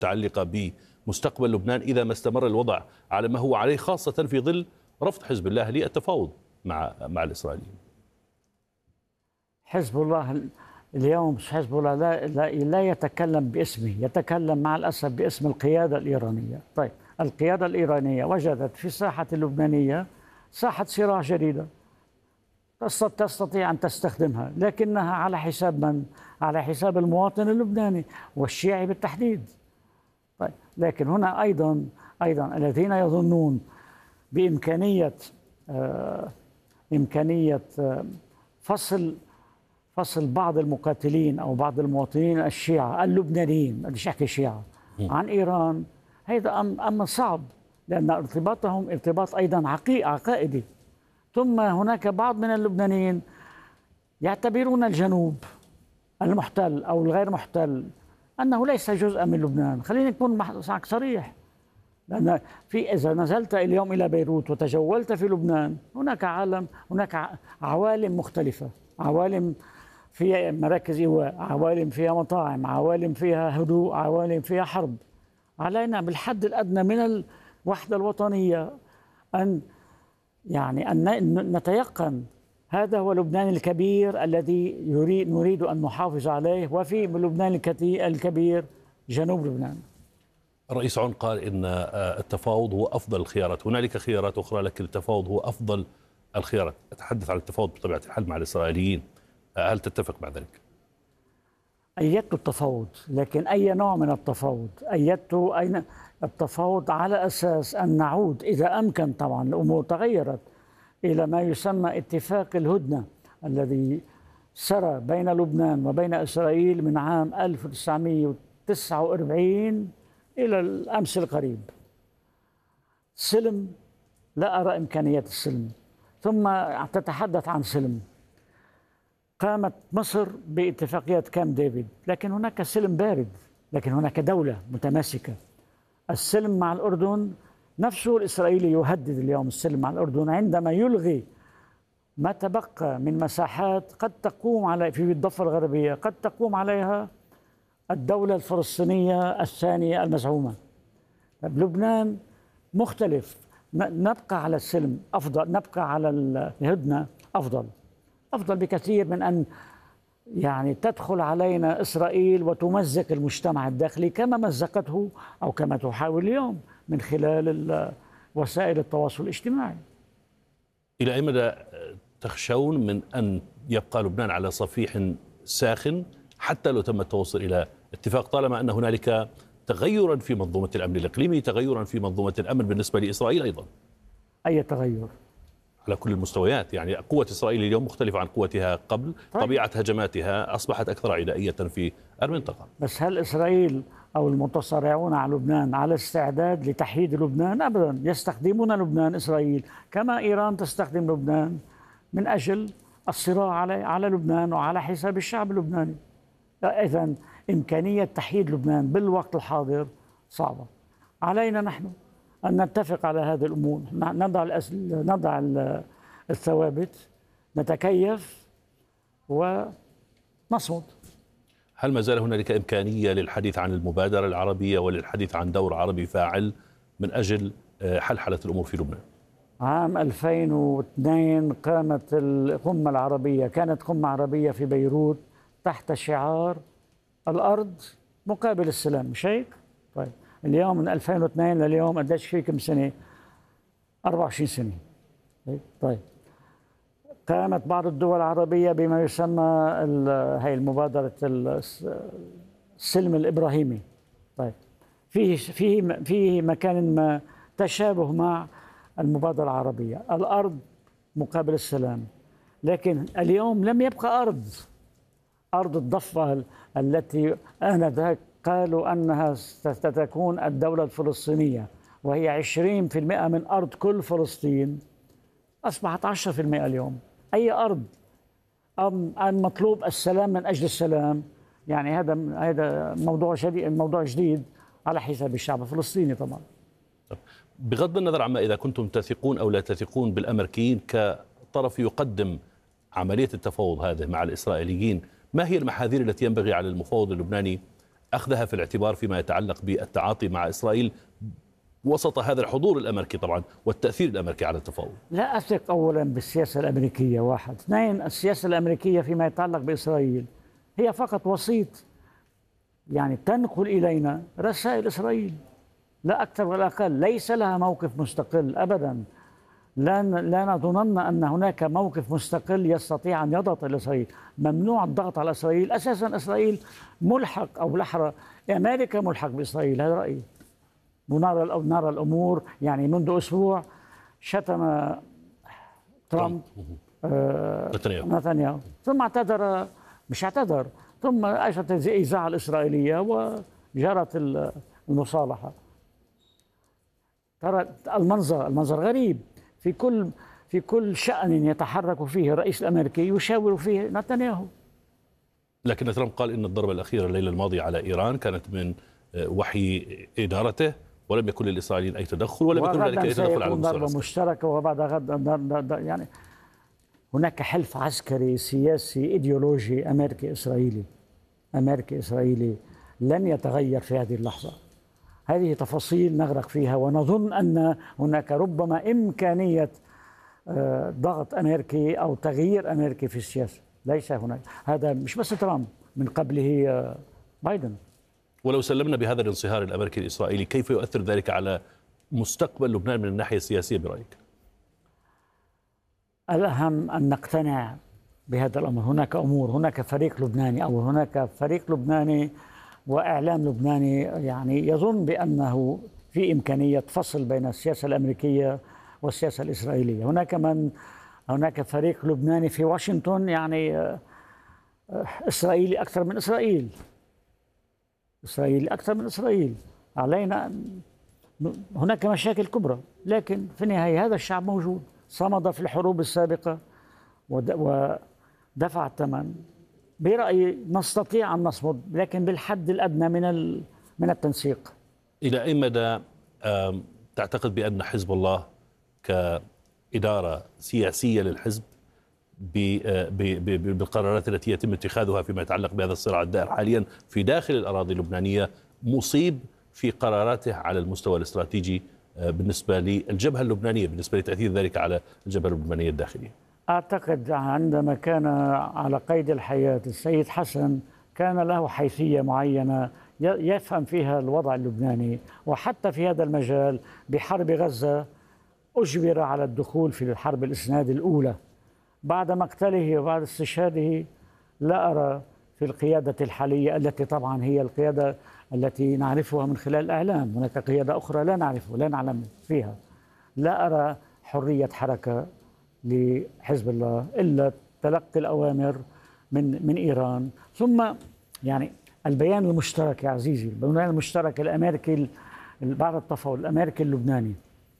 متعلقة بمستقبل لبنان إذا ما استمر الوضع على ما هو عليه، خاصة في ظل رفض حزب الله للتفاوض مع الإسرائيليين؟ حزب الله اليوم، حزب الله لا يتكلم باسمه، يتكلم مع الأسف باسم القيادة الإيرانية. طيب، القيادة الإيرانية وجدت في الساحة اللبنانية ساحة صراع جديدة تستطيع أن تستخدمها، لكنها على حساب من؟ على حساب المواطن اللبناني والشيعي بالتحديد. طيب، لكن هنا أيضا الذين يظنون بإمكانية فصل بعض المقاتلين أو بعض المواطنين الشيعة اللبنانيين، بديش أحكي شيعة، عن إيران، هذا أمر صعب، لأن ارتباطهم ارتباط أيضا عقائدي. ثم هناك بعض من اللبنانيين يعتبرون الجنوب المحتل أو الغير محتل أنه ليس جزءا من لبنان. خلينا نكون معك صريح، لأن إذا نزلت اليوم إلى بيروت وتجولت في لبنان، هناك عوالم مختلفة، عوالم فيها مراكز إيواء، عوالم فيها مطاعم، عوالم فيها هدوء، عوالم فيها حرب. علينا بالحد الأدنى من الوحدة الوطنية أن نتيقن هذا هو لبنان الكبير الذي نريد أن نحافظ عليه، وفي لبنان الكبير جنوب لبنان. الرئيس عون قال إن التفاوض هو أفضل الخيارات، هنالك خيارات أخرى لكن التفاوض هو أفضل الخيارات. أتحدث عن التفاوض بطبيعة الحال مع الإسرائيليين، هل تتفق مع ذلك؟ أيدت التفاوض، لكن أي نوع من التفاوض؟ التفاوض على أساس أن نعود إذا أمكن، طبعا الأمور تغيرت، إلى ما يسمى اتفاق الهدنة الذي سرى بين لبنان وبين إسرائيل من عام 1949 إلى الأمس القريب. سلم، لا أرى إمكانية السلم، ثم تتحدث عن سلم. قامت مصر باتفاقية كامب ديفيد، لكن هناك سلم بارد، لكن هناك دولة متماسكة. السلم مع الأردن نفسه الإسرائيلي يهدد اليوم السلم مع الأردن عندما يلغي ما تبقى من مساحات قد تقوم في الضفة الغربية، قد تقوم عليها الدولة الفلسطينية الثانية المزعومة. لبنان مختلف، نبقى على السلم أفضل، نبقى على الهدنة أفضل بكثير من أن تدخل علينا إسرائيل وتمزق المجتمع الداخلي كما مزقته أو كما تحاول اليوم من خلال وسائل التواصل الاجتماعي. إلى أي مدى تخشون من أن يبقى لبنان على صفيح ساخن حتى لو تم التوصل إلى اتفاق، طالما أن هنالك تغيرا في منظومة الأمن الإقليمي، تغيرا في منظومة الأمن بالنسبة لإسرائيل أيضا؟ أي تغير؟ على كل المستويات، قوة إسرائيل اليوم مختلفة عن قوتها قبل، طبيعة هجماتها أصبحت أكثر عدائية في المنطقة. بس هل إسرائيل أو المتصارعون على لبنان على استعداد لتحييد لبنان؟ أبدا، يستخدمون لبنان إسرائيل كما إيران تستخدم لبنان من أجل الصراع على لبنان وعلى حساب الشعب اللبناني. إذن إمكانية تحييد لبنان بالوقت الحاضر صعبة. علينا نحن أن نتفق على هذه الأمور، نضع الثوابت، نتكيف ونصمد. هل ما زال هنالك إمكانية للحديث عن المبادرة العربية وللحديث عن دور عربي فاعل من أجل حلحلة الأمور في لبنان؟ عام 2002 قامت القمة العربية، كانت قمة عربية في بيروت تحت شعار الأرض مقابل السلام، مش هيك؟ طيب، اليوم من 2002 لليوم قديش في كم سنة؟ 24 سنة. طيب، قامت بعض الدول العربية بما يسمى هي المبادرة السلم الإبراهيمي. طيب، فيه مكان ما تشابه مع المبادرة العربية، الأرض مقابل السلام. لكن اليوم لم يبقى أرض الضفة التي آنذاك قالوا أنها ستكون الدولة الفلسطينية، وهي 20% من أرض كل فلسطين، أصبحت 10% اليوم. أي أرض؟ أم مطلوب السلام من أجل السلام؟ هذا موضوع جديد على حساب الشعب الفلسطيني طبعا. بغض النظر عما إذا كنتم تثقون أو لا تثقون بالأمريكيين كطرف يقدم عملية التفاوض هذه مع الإسرائيليين، ما هي المحاذير التي ينبغي على المفاوض اللبناني أخذها في الاعتبار فيما يتعلق بالتعاطي مع إسرائيل وسط هذا الحضور الأمريكي طبعا والتأثير الأمريكي على التفاوض؟ لا أثق أولا بالسياسة الأمريكية، واحد. اثنين، السياسة الأمريكية فيما يتعلق بإسرائيل هي فقط وسيط، يعني تنقل إلينا رسائل إسرائيل لا أكثر ولا أقل. ليس لها موقف مستقل أبدا. لا نظنن أن هناك موقف مستقل يستطيع أن يضغط على إسرائيل. ممنوع الضغط على إسرائيل. أساسا إسرائيل ملحق، أو بالأحرى أمريكا ملحق بإسرائيل، هذا رأيي. ونرى الأمور، يعني منذ أسبوع شتم ترامب نتنياهو، ثم اعتذر، مش اعتذر، ثم أجرت الإذاعة الإسرائيلية وجرت المصالحة. ترى المنظر غريب. في كل شأن يتحرك فيه الرئيس الأمريكي يشاور فيه نتنياهو. لكن ترامب قال إن الضربة الأخيرة الليلة الماضية على إيران كانت من وحي إدارته، ولم يكن للإسرائيليين أي تدخل، ولم يكن ذلك أي تدخل على المستوى ضربة مشتركة، وبعد غد يعني هناك حلف عسكري سياسي ايديولوجي أمريكي إسرائيلي لن يتغير في هذه اللحظة. هذه تفاصيل نغرق فيها، ونظن أن هناك ربما إمكانية ضغط أمريكي أو تغيير أمريكي في السياسة. ليس هناك، هذا مش بس ترامب، من قبله بايدن. ولو سلمنا بهذا الانصهار الأمريكي الإسرائيلي، كيف يؤثر ذلك على مستقبل لبنان من الناحية السياسية برأيك؟ الأهم أن نقتنع بهذا الأمر. هناك فريق لبناني، أو هناك فريق لبناني وإعلام لبناني يعني يظن بأنه في إمكانية فصل بين السياسة الأمريكية والسياسة الإسرائيلية. هناك فريق لبناني في واشنطن يعني إسرائيلي أكثر من إسرائيل. علينا، هناك مشاكل كبرى، لكن في النهاية هذا الشعب موجود، صمد في الحروب السابقة ودفع الثمن. برأيي نستطيع أن نصمد، لكن بالحد الأدنى من التنسيق. إلى أي مدى تعتقد بأن حزب الله كإدارة سياسية للحزب بالقرارات التي يتم اتخاذها فيما يتعلق بهذا الصراع الدائر حاليا في داخل الأراضي اللبنانية مصيب في قراراته على المستوى الاستراتيجي بالنسبة للجبهة اللبنانية، بالنسبة لتأثير ذلك على الجبهة اللبنانية الداخلية؟ أعتقد عندما كان على قيد الحياة السيد حسن كان له حيثية معينة يفهم فيها الوضع اللبناني، وحتى في هذا المجال بحرب غزة أجبر على الدخول في الحرب الإسناد الأولى. بعد مقتله وبعد استشهاده لا أرى في القيادة الحالية، التي طبعا هي القيادة التي نعرفها من خلال الإعلام، هناك قيادة أخرى لا نعلم فيها، لا أرى حرية حركة لحزب الله إلا تلقي الأوامر من إيران. ثم يعني البيان المشترك يا عزيزي، البيان المشترك الأمريكي بعد التفاوض الأمريكي اللبناني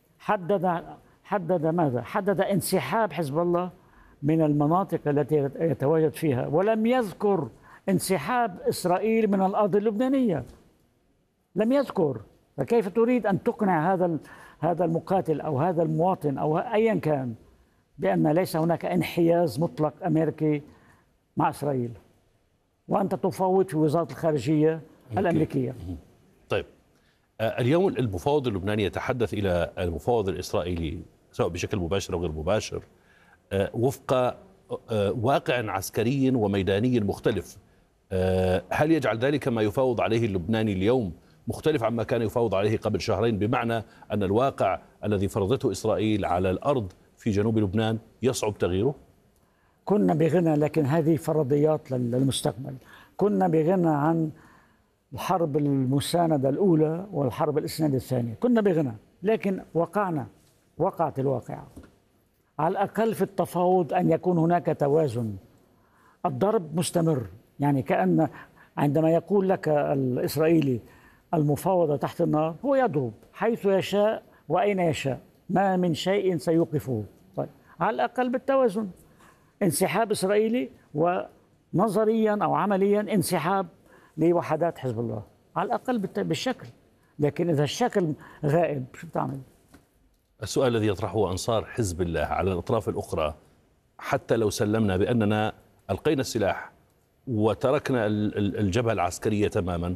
حدد ماذا؟ حدد انسحاب حزب الله من المناطق التي يتواجد فيها، ولم يذكر انسحاب إسرائيل من الأرض اللبنانية، لم يذكر. فكيف تريد أن تقنع هذا المقاتل أو هذا المواطن أو أيا كان بأن ليس هناك انحياز مطلق أمريكي مع إسرائيل، وأنت تفاوض في وزارة الخارجية الأمريكية؟ طيب، اليوم المفاوض اللبناني يتحدث إلى المفاوض الإسرائيلي سواء بشكل مباشر أو غير مباشر وفق واقع عسكري وميداني مختلف. هل يجعل ذلك ما يفاوض عليه اللبناني اليوم مختلف عما كان يفاوض عليه قبل شهرين، بمعنى أن الواقع الذي فرضته إسرائيل على الأرض في جنوب لبنان يصعب تغييره؟ كنا بغنى، لكن هذه فرضيات للمستقبل. كنا بغنى عن الحرب المساندة الأولى والحرب الإسناد الثانية، كنا بغنى، لكن وقعت الواقعة. على الأقل في التفاوض أن يكون هناك توازن. الضرب مستمر، يعني كأن عندما يقول لك الإسرائيلي المفاوضة تحت النار، هو يضرب حيث يشاء وأين يشاء، ما من شيء سيوقفه. طيب، على الأقل بالتوازن، انسحاب إسرائيلي ونظريا أو عمليا انسحاب لوحدات حزب الله، على الأقل بالشكل. لكن إذا الشكل غائب شو بتعمل؟ السؤال الذي يطرحه أنصار حزب الله على الأطراف الأخرى، حتى لو سلمنا بأننا ألقينا السلاح وتركنا الجبهة العسكرية تماما،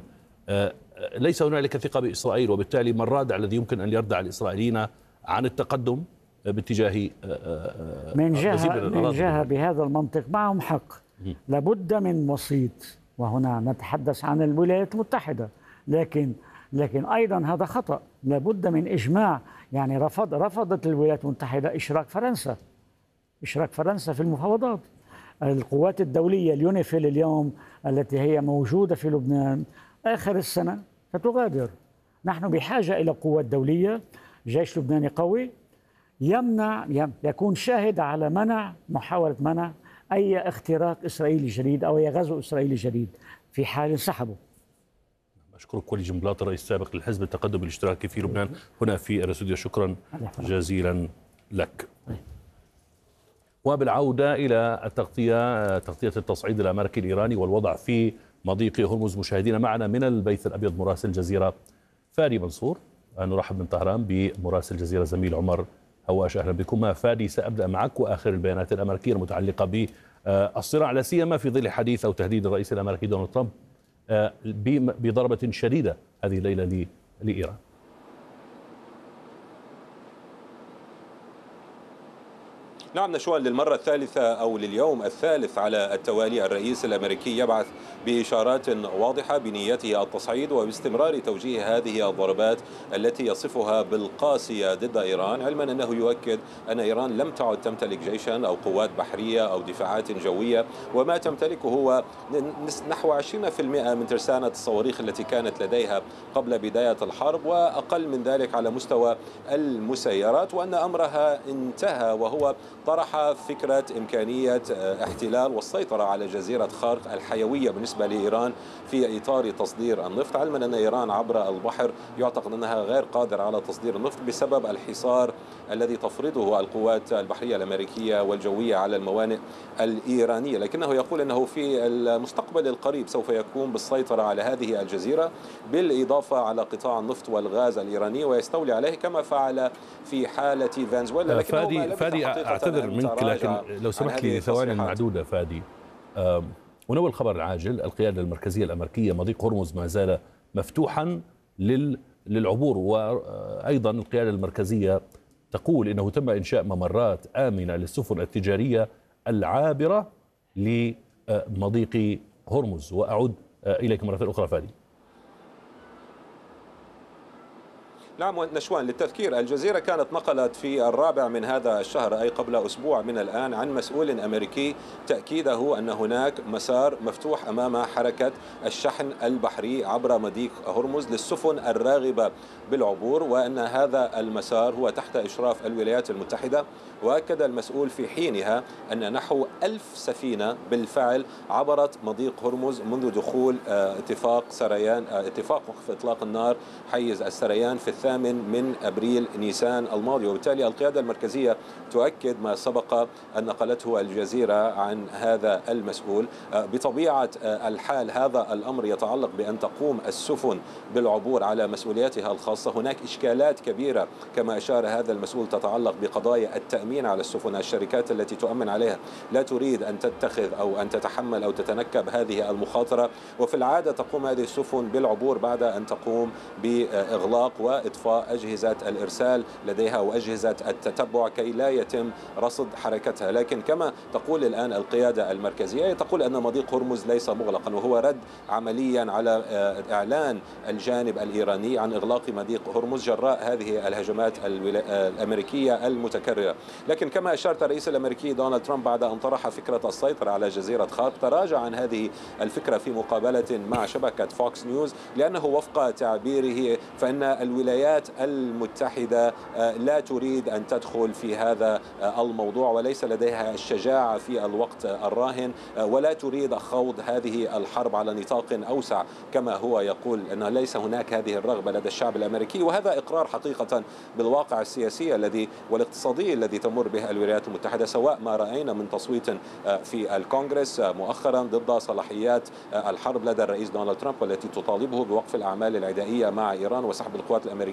ليس هنالك ثقة بإسرائيل، وبالتالي من الرادع الذي يمكن أن يردع الإسرائيليين عن التقدم باتجاه من جهة بهذا المنطق معهم حق. لابد من وسيط، وهنا نتحدث عن الولايات المتحدة، لكن أيضا هذا خطأ. لابد من إجماع، يعني رفضت الولايات المتحدة إشراك فرنسا في المفاوضات. القوات الدولية اليونيفيل اليوم التي هي موجودة في لبنان آخر السنة ستغادر. نحن بحاجة إلى قوات دولية، جيش لبناني قوي يكون شاهد على محاولة منع أي اختراق إسرائيلي جديد أو أي غزو إسرائيلي جديد في حال انسحبوا. أشكرك ولي جنبلاط، الرئيس السابق للحزب التقدم الاشتراكي في لبنان هنا في الاستوديو، شكرا جزيلا لك. وبالعودة إلى تغطية التصعيد الأمريكي الإيراني والوضع في مضيق هرمز، مشاهدينا معنا من البيت الأبيض مراسل الجزيرة فادي منصور. نرحب من طهران بمراسل الجزيرة زميل عمر هواش. أهلا بكم فادي. سأبدأ معك وآخر البيانات الأمريكية المتعلقة بالصراع، لا سيما في ظل حديث أو تهديد الرئيس الأمريكي دونالد ترامب بضربة شديدة هذه الليلة لإيران. نعم نشوان، للمرة الثالثة أو لليوم الثالث على التوالي الرئيس الأمريكي يبعث بإشارات واضحة بنيته التصعيد وباستمرار توجيه هذه الضربات التي يصفها بالقاسية ضد إيران، علما أنه يؤكد أن إيران لم تعد تمتلك جيشا أو قوات بحرية أو دفاعات جوية، وما تمتلكه هو نحو 20% من ترسانة الصواريخ التي كانت لديها قبل بداية الحرب، وأقل من ذلك على مستوى المسيرات، وأن أمرها انتهى، وهو طرح فكرة إمكانية احتلال والسيطرة على جزيرة خارق الحيوية بالنسبة لإيران في إطار تصدير النفط، علما أن إيران عبر البحر يعتقد أنها غير قادرة على تصدير النفط بسبب الحصار الذي تفرضه القوات البحرية الأمريكية والجوية على الموانئ الإيرانية، لكنه يقول أنه في المستقبل القريب سوف يقوم بالسيطرة على هذه الجزيرة بالإضافة على قطاع النفط والغاز الإيراني ويستولي عليه كما فعل في حالة فنزويلا. فادي أعتذر منك، لكن لو سمحت لي ثواني معدودة فادي. ونول الخبر العاجل، القيادة المركزية الأمريكية مضيق هرمز ما زال مفتوحا للعبور، وأيضا القيادة المركزية تقول إنه تم إنشاء ممرات آمنة للسفن التجارية العابرة لمضيق هرمز. وأعود إليك مرة أخرى فادي. نعم نشوان، للتذكير الجزيرة كانت نقلت في 4 من هذا الشهر أي قبل أسبوع من الآن عن مسؤول أمريكي تأكيده أن هناك مسار مفتوح أمام حركة الشحن البحري عبر مضيق هرمز للسفن الراغبة بالعبور، وأن هذا المسار هو تحت إشراف الولايات المتحدة. وأكد المسؤول في حينها أن نحو 1000 سفينة بالفعل عبرت مضيق هرمز منذ دخول اتفاق وقف إطلاق النار حيز السريان في 8 من أبريل نيسان الماضي. وبالتالي القيادة المركزية تؤكد ما سبق أن نقلته الجزيرة عن هذا المسؤول. بطبيعة الحال هذا الأمر يتعلق بأن تقوم السفن بالعبور على مسؤولياتها الخاصة. هناك إشكالات كبيرة كما أشار هذا المسؤول تتعلق بقضايا التأمين على السفن. الشركات التي تؤمن عليها لا تريد أن تتخذ أو أن تتحمل أو تتنكب هذه المخاطرة، وفي العادة تقوم هذه السفن بالعبور بعد أن تقوم بإغلاق وإطفاء أجهزة الإرسال لديها وأجهزة التتبع كي لا يتم رصد حركتها. لكن كما تقول الآن القيادة المركزية، تقول أن مضيق هرمز ليس مغلقا، وهو رد عمليا على إعلان الجانب الإيراني عن إغلاق مضيق هرمز جراء هذه الهجمات الأمريكية المتكررة. لكن كما أشارت الرئيس الأمريكي دونالد ترامب بعد أن طرح فكرة السيطرة على جزيرة خارق تراجع عن هذه الفكرة في مقابلة مع شبكة فوكس نيوز، لأنه وفق تعبيره فإن الولايات المتحدة لا تريد أن تدخل في هذا الموضوع وليس لديها الشجاعة في الوقت الراهن، ولا تريد خوض هذه الحرب على نطاق أوسع كما هو يقول، أن ليس هناك هذه الرغبة لدى الشعب الأمريكي. وهذا إقرار حقيقة بالواقع السياسي الذي والاقتصادي الذي تمر به الولايات المتحدة، سواء ما رأينا من تصويت في الكونغرس مؤخرا ضد صلاحيات الحرب لدى الرئيس دونالد ترامب والتي تطالبه بوقف الأعمال العدائية مع إيران وسحب القوات الأمريكية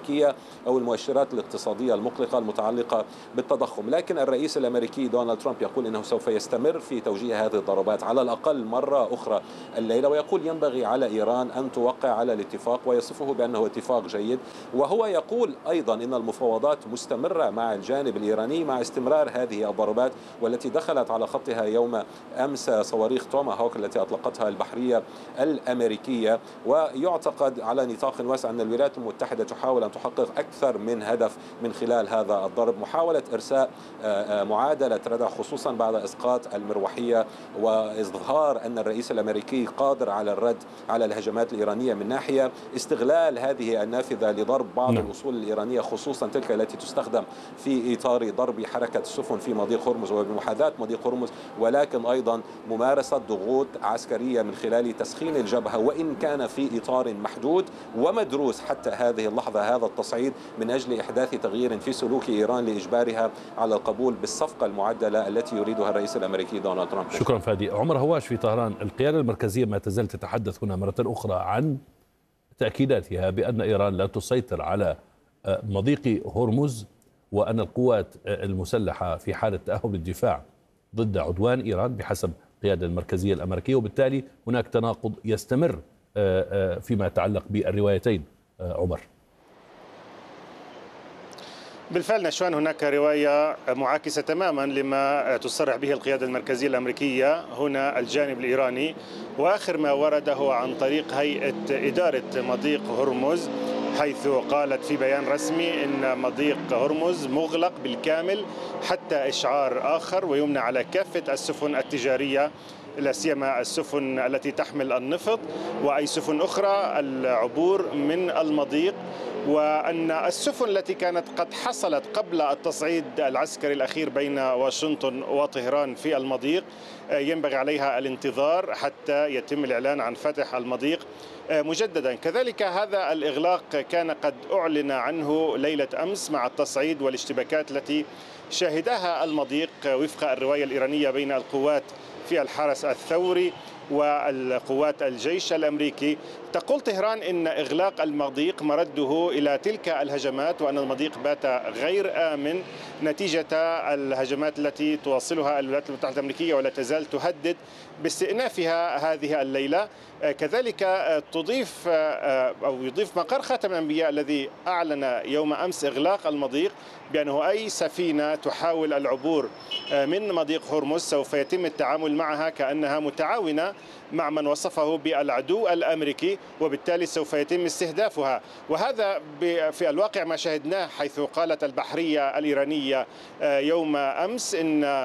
الأمريكية أو المؤشرات الاقتصادية المقلقة المتعلقة بالتضخم. لكن الرئيس الأمريكي دونالد ترامب يقول إنه سوف يستمر في توجيه هذه الضربات على الأقل مرة أخرى الليلة، ويقول ينبغي على إيران أن توقع على الاتفاق ويصفه بأنه اتفاق جيد. وهو يقول أيضا إن المفاوضات مستمرة مع الجانب الإيراني مع استمرار هذه الضربات، والتي دخلت على خطها يوم أمس صواريخ توماهوك التي أطلقتها البحرية الأمريكية. ويعتقد على نطاق واسع أن الولايات المتحدة تحاول أن تحقق أكثر من هدف من خلال هذا الضرب، محاولة إرساء معادلة ردع خصوصا بعد إسقاط المروحية، وإظهار أن الرئيس الأمريكي قادر على الرد على الهجمات الإيرانية من ناحية، استغلال هذه النافذة لضرب بعض الوصول الإيرانية خصوصا تلك التي تستخدم في إطار ضرب حركة السفن في مضيق هرمز وبمحاذاة مضيق هرمز، ولكن أيضا ممارسة ضغوط عسكرية من خلال تسخين الجبهة، وإن كان في إطار محدود ومدروس حتى هذه اللحظة هذا التصعيد من أجل إحداث تغيير في سلوك إيران لإجبارها على القبول بالصفقة المعدلة التي يريدها الرئيس الأمريكي دونالد ترامب. شكرا فادي. عمر هواش في طهران، القيادة المركزية ما تزال تتحدث هنا مرة أخرى عن تأكيداتها بأن إيران لا تسيطر على مضيق هرمز، وأن القوات المسلحة في حالة تأهب للدفاع ضد عدوان إيران بحسب القيادة المركزية الأمريكية، وبالتالي هناك تناقض يستمر فيما يتعلق بالروايتين. عمر. بالفعل نشوان، هناك رواية معاكسة تماما لما تصرح به القيادة المركزية الأمريكية هنا الجانب الإيراني، وآخر ما ورد هو عن طريق هيئة إدارة مضيق هرمز، حيث قالت في بيان رسمي إن مضيق هرمز مغلق بالكامل حتى إشعار آخر، ويمنع على كافة السفن التجارية لا سيما السفن التي تحمل النفط وأي سفن أخرى العبور من المضيق، وأن السفن التي كانت قد حصلت قبل التصعيد العسكري الأخير بين واشنطن وطهران في المضيق ينبغي عليها الانتظار حتى يتم الإعلان عن فتح المضيق مجددا. كذلك هذا الإغلاق كان قد أعلن عنه ليلة أمس مع التصعيد والاشتباكات التي شهدها المضيق وفق الرواية الإيرانية بين القوات في الحرس الثوري والقوات الجيش الأمريكي. تقول طهران إن إغلاق المضيق مرده إلى تلك الهجمات، وأن المضيق بات غير آمن نتيجة الهجمات التي تواصلها الولايات المتحدة الأمريكية ولا تزال تهدد باستئنافها هذه الليلة. كذلك تضيف أو يضيف مقر خاتم الأنبياء الذي أعلن يوم أمس إغلاق المضيق بأنه أي سفينة تحاول العبور من مضيق هرمز سوف يتم التعامل معها كأنها متعاونة مع من وصفه بالعدو الأمريكي، وبالتالي سوف يتم استهدافها. وهذا في الواقع ما شاهدناه، حيث قالت البحرية الإيرانية يوم أمس إن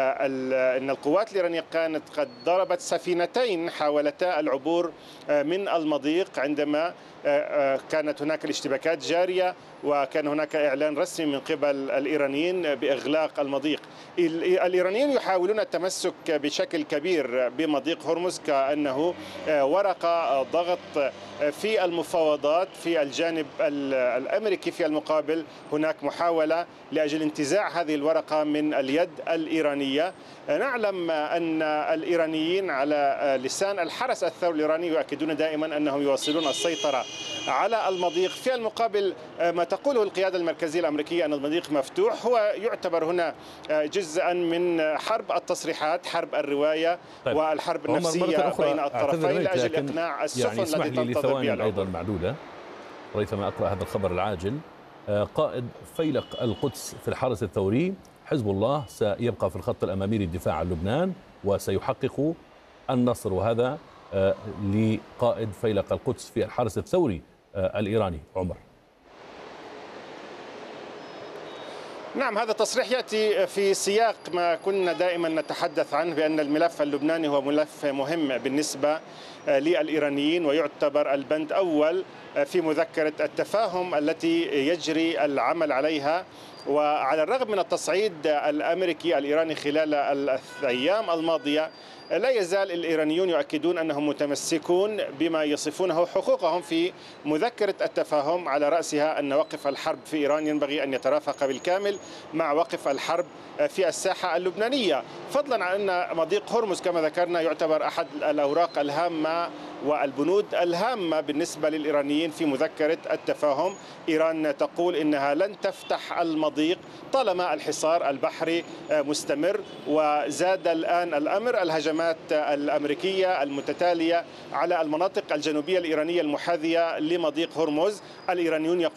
القوات الإيرانية كانت قد ضربت سفينتين حاولتا العبور من المضيق عندما كانت هناك الاشتباكات جارية، وكان هناك إعلان رسمي من قبل الإيرانيين بإغلاق المضيق. الإيرانيين يحاولون التمسك بشكل كبير بمضيق هرمز كأنه ورقة ضغط في المفاوضات. في الجانب الأمريكي في المقابل هناك محاولة لأجل انتزاع هذه الورقة من اليد الإيرانية. نعلم أن الإيرانيين على لسان الحرس الثوري الإيراني يؤكدون دائما أنهم يواصلون السيطرة على المضيق. في المقابل ما تقوله القيادة المركزية الأمريكية أن المضيق مفتوح هو يعتبر هنا جزءا من حرب التصريحات، حرب الرواية والحرب النفسية بين الطرفين لأجل إقناع السفن التي تنتظر بها أيضا معدودة ريثما أقرأ هذا الخبر العاجل. قائد فيلق القدس في الحرس الثوري: حزب الله سيبقى في الخط الأمامي للدفاع عن لبنان وسيحقق النصر. وهذا لقائد فيلق القدس في الحرس الثوري الإيراني. عمر. نعم، هذا التصريح يأتي في سياق ما كنا دائما نتحدث عنه بأن الملف اللبناني هو ملف مهم بالنسبة للإيرانيين، ويعتبر البند أول في مذكرة التفاهم التي يجري العمل عليها. وعلى الرغم من التصعيد الأمريكي الإيراني خلال الأيام الماضية، لا يزال الإيرانيون يؤكدون أنهم متمسكون بما يصفونه حقوقهم في مذكرة التفاهم، على رأسها أن وقف الحرب في إيران ينبغي أن يترافق بالكامل مع وقف الحرب في الساحة اللبنانية، فضلا عن أن مضيق هرمز كما ذكرنا يعتبر أحد الأوراق الهامة والبنود الهامة بالنسبة للإيرانيين في مذكرة التفاهم. إيران تقول إنها لن تفتح المضيق طالما الحصار البحري مستمر. وزاد الآن الأمر الهجمات الأمريكية المتتالية على المناطق الجنوبية الإيرانية المحاذية لمضيق هرمز. الإيرانيون